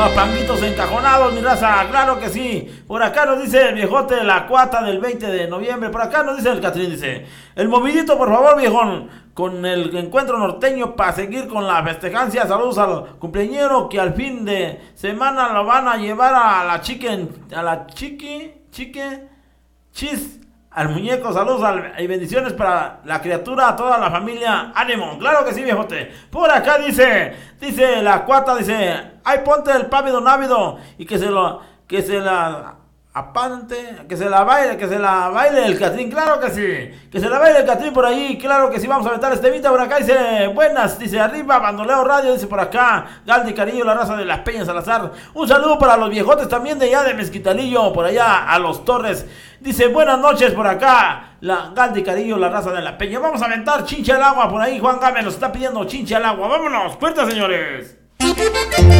Guapanguitos encajonados, mi raza, claro que sí. Por acá nos dice el viejote la cuata del 20 de noviembre. Por acá nos dice el Catrín, dice: el movidito, por favor, viejón, con el encuentro norteño para seguir con la festejancia. Saludos al cumpleañero que al fin de semana lo van a llevar a la chis, al muñeco. Saludos y bendiciones para la criatura, a toda la familia. Ánimo, claro que sí, viejote. Por acá dice la cuata, dice: ay, ponte el pávido návido y que se la apante, que se la baile el Catrín, claro que sí, que se la baile el Catrín por ahí, claro que sí. Vamos a aventar este vita por acá, dice: buenas, dice arriba Bandoleo Radio, dice por acá Galdi Carillo, la raza de las Peñas Salazar. Un saludo para los viejotes también de allá de Mezquitalillo, por allá a Los Torres. Dice: buenas noches por acá, la Galdi Carillo, la raza de la Peña. Vamos a aventar chinche al agua por ahí, Juan Gámez nos está pidiendo chinche al agua. Vámonos, puerta, señores.